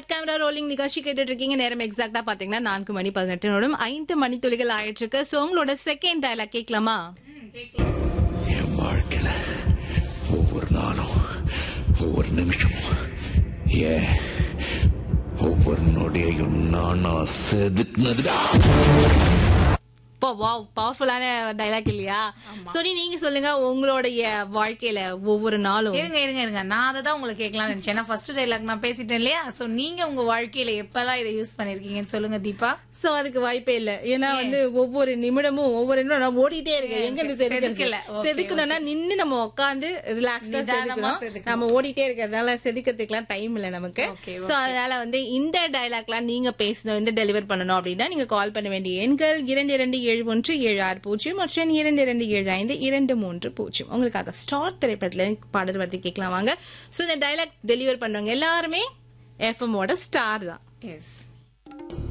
Cut camera rolling நிகழ்ச்சி கேட்டுட்டு இருக்கீங்க. நேரம் எக்ஸாக்டா பாத்தீங்கன்னா 4:18 5 மணித்துளிகள் ஆயிட்டு இருக்கு. சோ உங்களோட செகண்ட் டயலாக் கேட்கலாமா? என் வாழ்க்கையில ஒவ்வொரு நாளும் ஒவ்வொரு நிமிஷமும் ஒவ்வொரு நொடியையும் நானா செதுக்குனதுடா. பவர்ஃபுல்லான டைலாக் இல்லையா? சரி, நீங்க சொல்லுங்க, உங்களுடைய வாழ்க்கையில ஒவ்வொரு நாளும். இருங்க நான் அதை உங்களுக்கு கேட்கலாம்னு நினைச்சேன். ஏன்னா ஃபர்ஸ்ட் டைலாக் நான் பேசிட்டேன் இல்லையா? சோ நீங்க உங்க வாழ்க்கையில எப்பெல்லாம் இதை யூஸ் பண்ணிருக்கீங்கன்னு சொல்லுங்க தீபா. சோ அதுக்கு வாய்ப்பே இல்ல. ஏன்னா ஒவ்வொரு நிமிடமும் ஒவ்வொரு நிமிடம் நான் ஓடிட்டே இருக்கேன். எங்க இருந்து செதுக்கணும்னா நின்னு நம்ம உட்காந்து ரிலாக்ஸா செதுக்கணும். நம்ம ஓடிட்டே இருக்கிறதுனால செதுக்கிறதுக்குலாம் டைம் இல்ல நமக்கு. சோ அதனால இந்த டைலாக்லாம் நீங்க பேசணும், இந்த டெலிவர் பண்ணணும் அப்படின்னா நீங்க கால் பண்ண வேண்டிய எண்கள் 227176 மற்றும் 227523. உங்களுக்காக ஸ்டார் திரைப்படத்துல பாடல் பத்தி கேட்கலாம் வாங்க. சோ இந்த டைலாக் டெலிவர் பண்றவங்க எல்லாருமே எஃப்எம் ஓட ஸ்டார் தான். எஸ்.